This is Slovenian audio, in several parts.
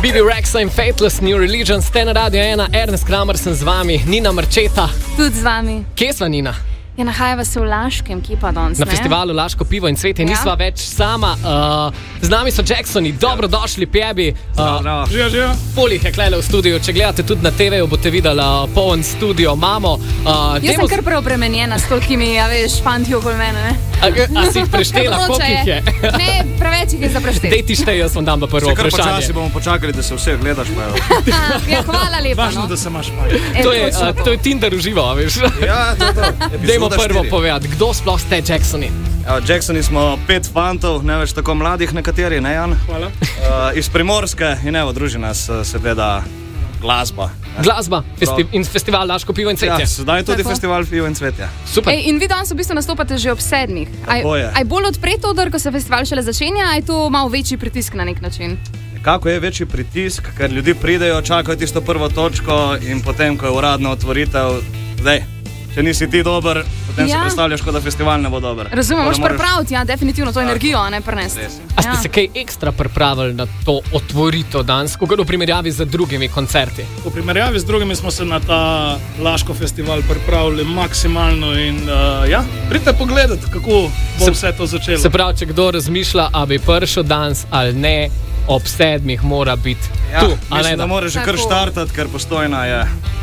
Bibi Rexa in Faithless, New Religion, ste na Radio 1, Ernest Kramer sem z vami, Nina Marčeta. Tudi z vami. Kje sva, Nina? Ja, nahajava se v Laškem, kje pa danes, Na festivalu Laško pivo in cvetje, nisva več sama. Z nami so Jacksoni, dobrodošli pjebi. Živijo. Polih je klele v studiu, če gledate tudi na TV-ju, boste videli poln studio imamo. Jaz sem kar preobremenjena s tolkimi, fanti okoli mene, ne? A si jih preštela, koliko jih je? Ne, preveč jih je za prešteti. Dej ti štej, jaz vam dam pa prvo vprašanje. Še kar počasi bomo počakali, da se vse gledaš. Ja, hvala lepa. Važno, da se imaš fajn. To je Tinder uživo, veš? Ja, to. Dajmo prvo povedati, kdo sploh ste Jacksoni? Jacksoni smo 5 fantov, ne več tako mladih nekateri, ne Jan? Hvala. Iz Primorske in evo, druži nas seveda glasba. Glasba in festival Laško pivo in cvetje. Ja, sedaj tudi festival pivo in cvetje. Super. In vi danes v bistvu nastopate že ob 7. Tako je. Aj bolj odpret odr, ko se festival šele začenja, aj to malo večji pritisk na nek način? Kako je večji pritisk, ker ljudi pridejo, čakajo tisto prvo točko in potem, ko je uradna otvoritev, če nisi ti dober, potem si predstavljaš, kot da festival ne bo dober. Razumem, moraš pripraviti, definitivno to energijo, ne prenesti. A ste se kaj ekstra pripravili na to otvoritev danes, v primerjavi z drugimi koncerti? V primerjavi z drugimi smo se na ta Laško festival pripravili maksimalno in pridite pogledati, kako bo vse to začelo. Se pravi, če kdo razmišlja, a bi prišel danes ali ne, ob 7 mora biti tu. Mislim, da moraš že kar štartati, ker Postojna je.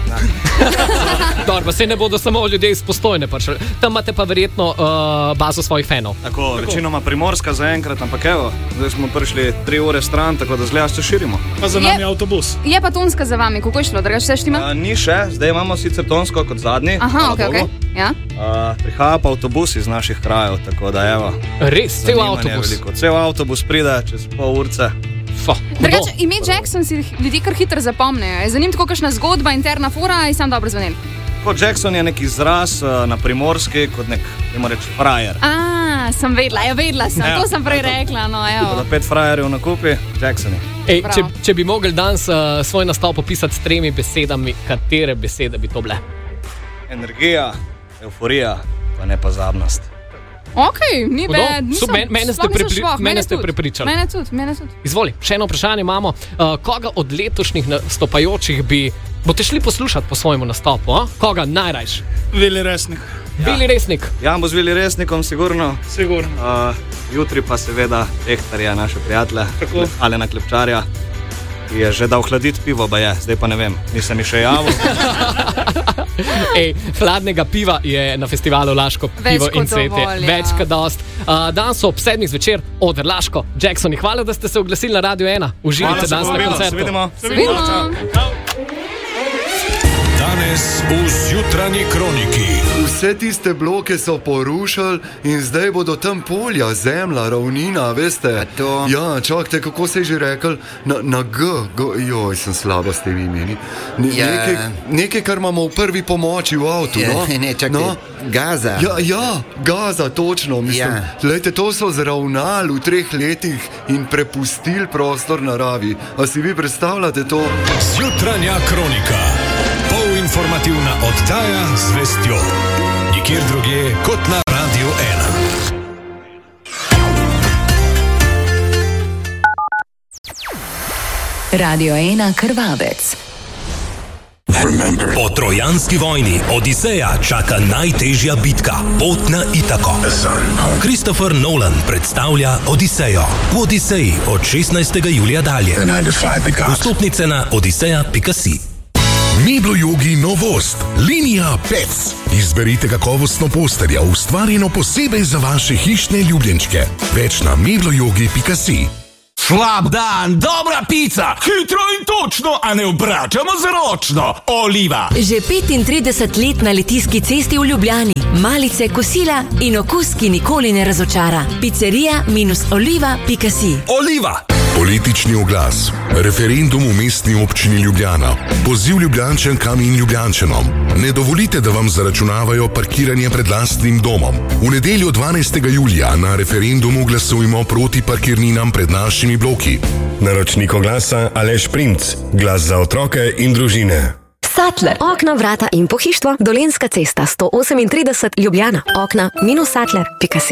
Dobro, se ne bodo samo ljudje iz Postojne prišli. Tam imate pa verjetno bazo svojih fanov. Tako, večinoma Primorska zaenkrat, ampak evo, zdaj smo prišli 3 ure stran, tako da zgleda se širimo. Pa za nami avtobus. Je pa tonska za vami, kako je šlo, drugače vse štima? Ni še, zdaj imamo sicer tonsko kot zadnji. Aha, ok. Ja. Prihaja pa avtobus iz naših krajev, tako da evo. Res, cel avtobus. Cel avtobus pride čez pol urce. Drugače, ime Jackson si ljudi kar hitro zapomnejo. Je za njim tako kakšna zgodba, interna fora in sam dobro zvenel? Kot Jackson je nek izraz na Primorski, kot nek, ima reči, frajer. Sem vedela sem, to sem prej rekla. Da 5 frajerjev na kupi, Jacksoni. Če bi mogli danes svoj nastop opisati s 3 besedami, katere besede bi to bile? Energija, euforija, pa nepozabnost. Ok, ni bad. Mene ste prepričali. Mene tudi. Izvoli, še eno vprašanje imamo. Koga od letošnjih nastopajočih boste šli poslušati po svojemu nastopu? Koga najrajš? Vili Resnik. Vili Resnik. Jan bo z Vili Resnikom, sigurno. Jutri pa seveda Ehtarja, naše prijatelje, Alena Klepčarja, ki je že dal hladiti pivo, zdaj pa ne vem, nisem mi še javil. Hladnega piva je na festivalu Laško pivo in cvetje. Več kot dost. Danes so ob 7 zvečer Oder Laško. Jacksoni, hvala, da ste se oglasili na Radio 1. Uživajte danes na koncertu. Se vidimo. Danes v Zjutranji kroniki. Vse tiste bloke so porušili in zdaj bodo tam polja, zemlja, ravnina, veste. Ja, čakajte, kako se je že rekel? Na G. Joj, sem slaba s temi imeni. Nekaj, kar imamo v prvi pomoči v avtu, no? Ne, čakaj, Gaza. Ja, Gaza, točno, mislim. Lejte, to so zravnali v 3 letih in prepustili prostor naravi. A si vi predstavljate to? Zjutranja kronika. Informativna oddaja z vestjo. Nikjer drugje kot na Radio 1. Radio 1 Krvavec. Po trojanski vojni Odiseja čaka najtežja bitka, pot na Itako. Christopher Nolan predstavlja Odisejo. V Odiseji od 16. julija dalje. Vstopnice na odiseja.si. Meblojogi novost, linija Pets. Izberite kakovostno posterja, ustvarjeno posebej za vaše hišne ljubljenčke. Več na meblojogi.si. Slab dan, dobra pica, hitro in točno, a ne obračamo z ročno. Oliva. Že 35 let na Litijski cesti v Ljubljani. Malice, kosila in okus, ki nikoli ne razočara. Pizzeria-oliva.si. Oliva. Politični oglas. Referendum v mestni občini Ljubljana. Poziv Ljubljančankam in Ljubljančanom. Ne dovolite, da vam zaračunavajo parkiranje pred lastnim domom. V nedeljo 12. julija na referendumu glasujmo proti parkirninam pred našimi bloki. Naročnik oglasa Aleš Primc. Glas za otroke in družine. Sattler. Okna, vrata in pohištvo. Dolenjska cesta 138 Ljubljana. Okna-sattler.si.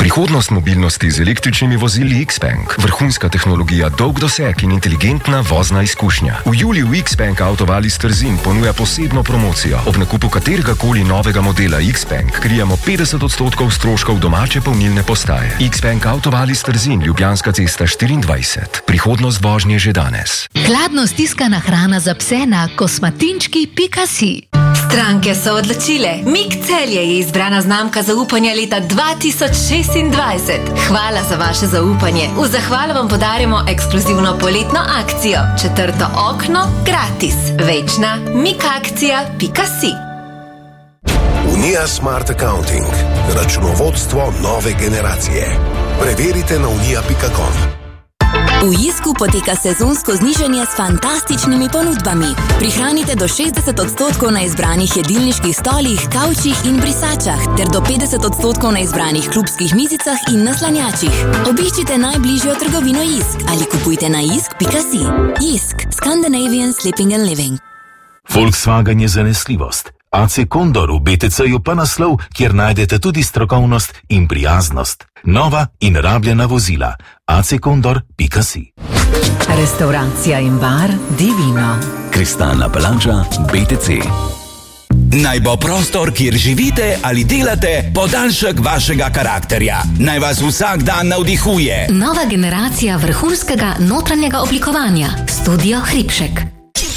Prihodnost mobilnosti z električnimi vozili Xpeng, vrhunska tehnologija, dolg doseg in inteligentna vozna izkušnja. V juliju Xpeng Autovali Trzin ponuja posebno promocijo. Ob nakupu kateregakoli novega modela Xpeng krijemo 50% stroškov domače polnilne postaje. Xpeng Autovali Trzin, Ljubljanska cesta 24. Prihodnost vožnje že danes. Hladno stiskana hrana za pse na kosmatinčki.si. Stranke so odločile. Mik Celje je izbrana znamka zaupanja leta 2026. Hvala za vaše zaupanje. V zahvalo vam podarjamo ekskluzivno poletno akcijo. 4. okno gratis. Več na mikakcija.si. Unija Smart Accounting. Računovodstvo nove generacije. Preverite na unija.com. V Jisku poteka sezonsko znižanje s fantastičnimi ponudbami. Prihranite do 60% na izbranih jedilniških stolih, kavčih in brisačah, ter do 50% na izbranih klubskih mizicah in naslanjačih. Obiščite najbližjo trgovino Jisk ali kupujte na jisk.si. Jisk, Scandinavian Sleeping and Living. Volkswagen je zanesljivost. AC Condor v BTC-ju pa naslov, kjer najdete tudi strokovnost in prijaznost. Nova in rabljena vozila. accondor.si. Restauracija in bar Divino. Kristalna palača BTC. Naj bo prostor, kjer živite ali delate, podaljšek vašega karakterja. Naj vas vsak dan navdihuje. Nova generacija vrhunskega notranjega oblikovanja. Studio Hribšek.